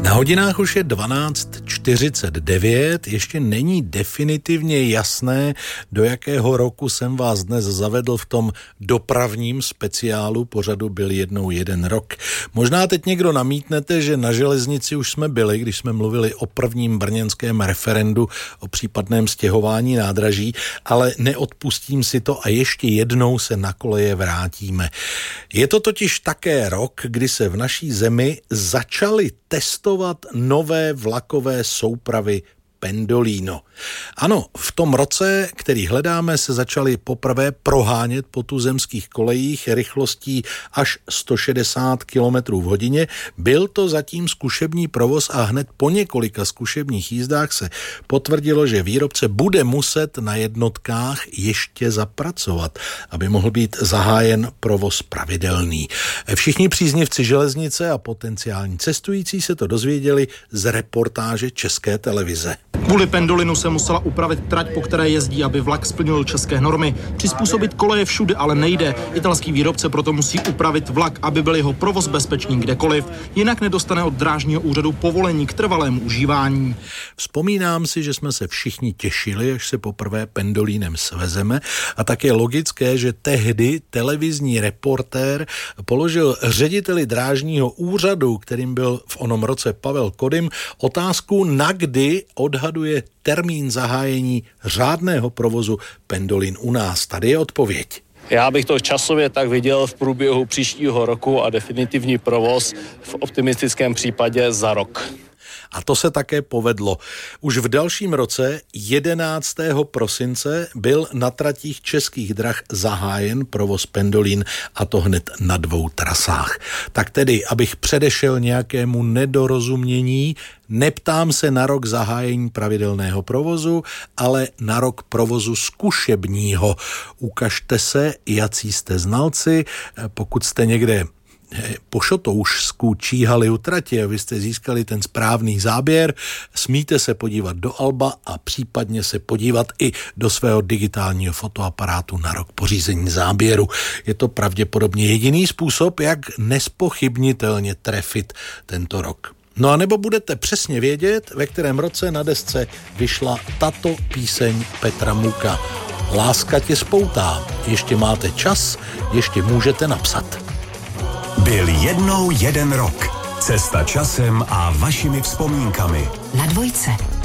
Na hodinách už je 12:49, ještě není definitivně jasné, do jakého roku jsem vás dnes zavedl v tom dopravním speciálu pořadu Byl jednou jeden rok. Možná teď někdo namítnete, že na železnici už jsme byli, když jsme mluvili o prvním brněnském referendu o případném stěhování nádraží, ale neodpustím si to a ještě jednou se na koleje vrátíme. Je to totiž také rok, kdy se v naší zemi začaly testovat nové vlakové soupravy Pendolino. Ano, v tom roce, který hledáme, se začaly poprvé prohánět po tuzemských kolejích rychlostí až 160 km v hodině. Byl to zatím zkušební provoz a hned po několika zkušebních jízdách se potvrdilo, že výrobce bude muset na jednotkách ještě zapracovat, aby mohl být zahájen provoz pravidelný. Všichni příznivci železnice a potenciální cestující se to dozvěděli z reportáže České televize. Kvůli Pendolinu se musela upravit trať, po které jezdí, aby vlak splnil české normy. Přizpůsobit koleje všude ale nejde. Italský výrobce proto musí upravit vlak, aby byl jeho provoz bezpečný kdekoliv. Jinak nedostane od drážního úřadu povolení k trvalému užívání. Vzpomínám si, že jsme se všichni těšili, až se poprvé Pendolinem svezeme, a tak je logické, že tehdy televizní reportér položil řediteli drážního úřadu, kterým byl v onom roce Pavel Kodym, otázku, na kdy odhaduje termín zahájení řádného provozu Pendolin u nás. Tady je odpověď. Já bych to časově tak viděl v průběhu příštího roku a definitivní provoz v optimistickém případě za rok. A to se také povedlo. Už v dalším roce, 11. prosince, byl na tratích Českých drah zahájen provoz Pendolin, a to hned na 2 trasách. Tak tedy, abych předešel nějakému nedorozumění, neptám se na rok zahájení pravidelného provozu, ale na rok provozu zkušebního. Ukažte se, jací jste znalci, pokud jste někde po Šotoušsku číhali u tratě a vy jste získali ten správný záběr, smíte se podívat do alba a případně se podívat i do svého digitálního fotoaparátu na rok pořízení záběru. Je to pravděpodobně jediný způsob, jak nespochybnitelně trefit tento rok. No a nebo budete přesně vědět, ve kterém roce na desce vyšla tato píseň Petra Muka. Láska tě spoutá. Ještě máte čas, ještě můžete napsat. Byl jednou jeden rok. Cesta časem a vašimi vzpomínkami. Na Dvojce.